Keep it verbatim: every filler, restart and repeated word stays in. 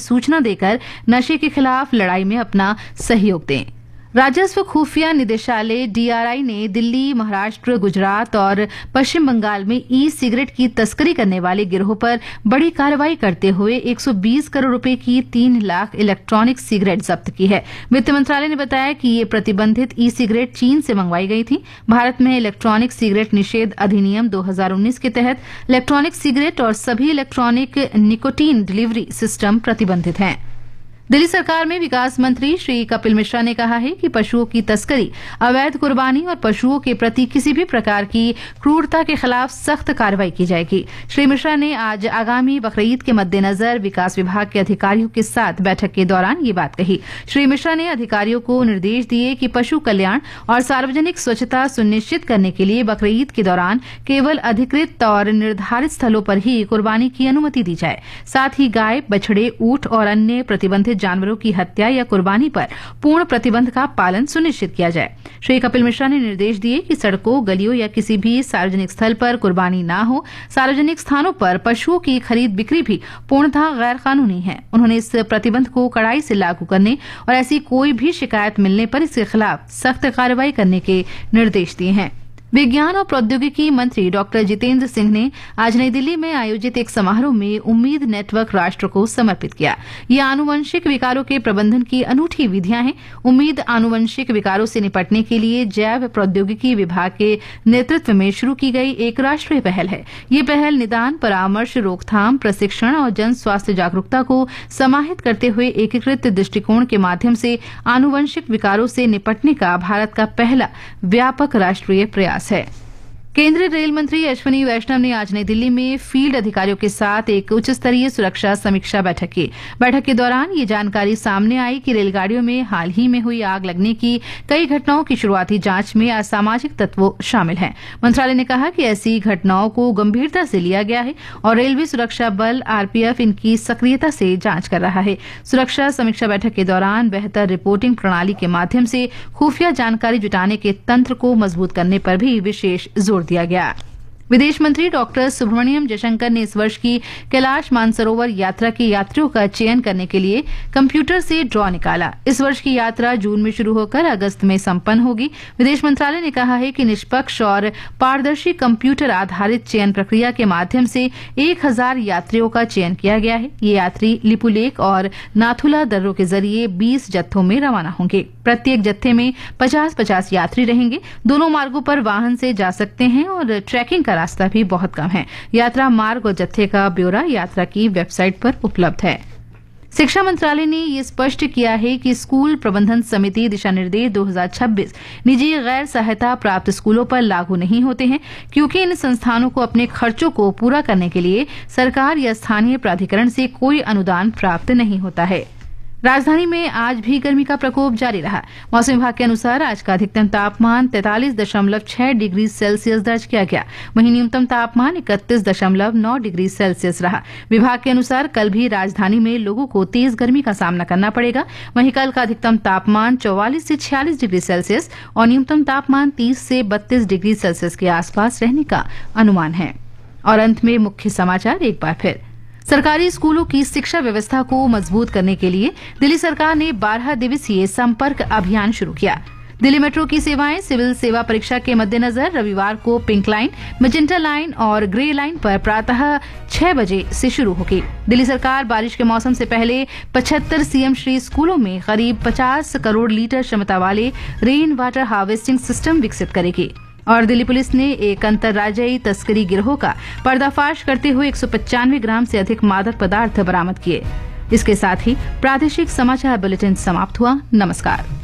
सूचना देकर नशे के खिलाफ लड़ाई में अपना सहयोग दें। राजस्व खुफिया निदेशालय डीआरआई ने दिल्ली, महाराष्ट्र, गुजरात और पश्चिम बंगाल में ई सिगरेट की तस्करी करने वाले गिरोह पर बड़ी कार्रवाई करते हुए एक सौ बीस करोड़ रुपए की तीन लाख इलेक्ट्रॉनिक सिगरेट जब्त की है। वित्त मंत्रालय ने बताया कि ये प्रतिबंधित ई सिगरेट चीन से मंगवाई गई थी। भारत में इलेक्ट्रॉनिक सिगरेट निषेध अधिनियम दो हज़ार उन्नीस के तहत इलेक्ट्रॉनिक सिगरेट और सभी इलेक्ट्रॉनिक निकोटीन डिलीवरी सिस्टम प्रतिबंधित हैं। दिल्ली सरकार में विकास मंत्री श्री कपिल मिश्रा ने कहा है कि पशुओं की तस्करी, अवैध कुर्बानी और पशुओं के प्रति किसी भी प्रकार की क्रूरता के खिलाफ सख्त कार्रवाई की जाएगी। श्री मिश्रा ने आज आगामी बकरीद के मद्देनजर विकास विभाग के अधिकारियों के साथ बैठक के दौरान ये बात कही। श्री मिश्रा ने अधिकारियों को निर्देश दिए कि पशु कल्याण और सार्वजनिक स्वच्छता सुनिश्चित करने के लिए बकरीद के दौरान केवल अधिकृत और निर्धारित स्थलों पर ही कुर्बानी की अनुमति दी जाए। साथ ही गाय, बछड़े, ऊंट और अन्य प्रतिबंधित जानवरों की हत्या या कुर्बानी पर पूर्ण प्रतिबंध का पालन सुनिश्चित किया जाए। श्री कपिल मिश्रा ने निर्देश दिए कि सड़कों, गलियों या किसी भी सार्वजनिक स्थल पर कुर्बानी न हो। सार्वजनिक स्थानों पर पशुओं की खरीद बिक्री भी पूर्णतः गैर कानूनी है। उन्होंने इस प्रतिबंध को कड़ाई से लागू करने और ऐसी कोई भी शिकायत मिलने पर इसके खिलाफ सख्त कार्रवाई करने के निर्देश दिए हैं। विज्ञान और प्रौद्योगिकी मंत्री डॉक्टर जितेंद्र सिंह ने आज नई दिल्ली में आयोजित एक समारोह में उम्मीद नेटवर्क राष्ट्र को समर्पित किया। ये आनुवंशिक विकारों के प्रबंधन की अनूठी विधियां हैं। उम्मीद आनुवंशिक विकारों से निपटने के लिए जैव प्रौद्योगिकी विभाग के नेतृत्व में शुरू की गई एक राष्ट्रीय पहल है। ये पहल निदान, परामर्श, रोकथाम, प्रशिक्षण और जन स्वास्थ्य जागरूकता को समाहित करते हुए एकीकृत दृष्टिकोण के माध्यम से आनुवंशिक विकारों से निपटने का भारत का पहला व्यापक राष्ट्रीय प्रयास है। केंद्रीय रेल मंत्री अश्विनी वैष्णव ने आज नई दिल्ली में फील्ड अधिकारियों के साथ एक उच्च स्तरीय सुरक्षा समीक्षा बैठक की। बैठक के दौरान ये जानकारी सामने आई कि रेलगाड़ियों में हाल ही में हुई आग लगने की कई घटनाओं की शुरुआती जांच में असामाजिक तत्व शामिल हैं। मंत्रालय ने कहा कि ऐसी घटनाओं को गंभीरता से लिया गया है और रेलवे सुरक्षा बल आरपीएफ इनकी सक्रियता से जांच कर रहा है। सुरक्षा समीक्षा बैठक के दौरान बेहतर रिपोर्टिंग प्रणाली के माध्यम से खुफिया जानकारी जुटाने के तंत्र को मजबूत करने पर भी विशेष जोर दिया गया। विदेश मंत्री डॉक्टर सुब्रमण्यम जयशंकर ने इस वर्ष की कैलाश मानसरोवर यात्रा के यात्रियों का चयन करने के लिए कंप्यूटर से ड्रॉ निकाला। इस वर्ष की यात्रा जून में शुरू होकर अगस्त में संपन्न होगी। विदेश मंत्रालय ने कहा है कि निष्पक्ष और पारदर्शी कंप्यूटर आधारित चयन प्रक्रिया के माध्यम से एक हजार यात्रियों का चयन किया गया है। ये यात्री लिपुलेख और नाथुला दर्रों के जरिए बीस जत्थों में रवाना होंगे। प्रत्येक जत्थे में पचास पचास यात्री रहेंगे। दोनों मार्गों पर वाहन से जा सकते हैं और ट्रैकिंग का रास्ता भी बहुत कम है। यात्रा मार्ग और जत्थे का ब्यौरा यात्रा की वेबसाइट पर उपलब्ध है। शिक्षा मंत्रालय ने ये स्पष्ट किया है कि स्कूल प्रबंधन समिति दिशा निर्देश दो हज़ार छब्बीस निजी गैर सहायता प्राप्त स्कूलों पर लागू नहीं होते हैं, क्योंकि इन संस्थानों को अपने खर्चों को पूरा करने के लिए सरकार या स्थानीय प्राधिकरण से कोई अनुदान प्राप्त नहीं होता है। राजधानी में आज भी गर्मी का प्रकोप जारी रहा। मौसम विभाग के अनुसार आज का अधिकतम तापमान तैंतालीस दशमलव छह डिग्री सेल्सियस दर्ज किया गया। वहीं न्यूनतम तापमान इकतीस दशमलव नौ डिग्री सेल्सियस रहा। विभाग के अनुसार कल भी राजधानी में लोगों को तेज गर्मी का सामना करना पड़ेगा। वहीं कल का अधिकतम तापमान चौवालीस से छियालीस डिग्री सेल्सियस और न्यूनतम तापमान तीस से बत्तीस डिग्री सेल्सियस के आसपास रहने का अनुमान है। और अंत में मुख्य समाचार एक बार फिर। सरकारी स्कूलों की शिक्षा व्यवस्था को मजबूत करने के लिए दिल्ली सरकार ने बारह दिवसीय संपर्क अभियान शुरू किया। दिल्ली मेट्रो की सेवाएं सिविल सेवा परीक्षा के मद्देनजर रविवार को पिंक लाइन, मैजेंटा लाइन और ग्रे लाइन पर प्रातः छह बजे से शुरू होगी। दिल्ली सरकार बारिश के मौसम से पहले पचहत्तर सीएम श्री स्कूलों में करीब पचास करोड़ लीटर क्षमता वाले रेन वाटर हार्वेस्टिंग सिस्टम विकसित करेगी। और दिल्ली पुलिस ने एक अंतर्राज्यीय तस्करी गिरोह का पर्दाफाश करते हुए एक सौ पचानवे ग्राम से अधिक मादक पदार्थ बरामद किए। इसके साथ ही प्रादेशिक समाचार बुलेटिन समाप्त हुआ। नमस्कार।